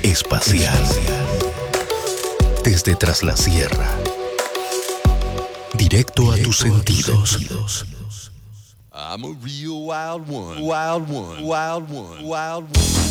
espacial. Desde Tras la Sierra. Directo a tus sentidos. I'm a real wild one, wild one, wild one, wild one.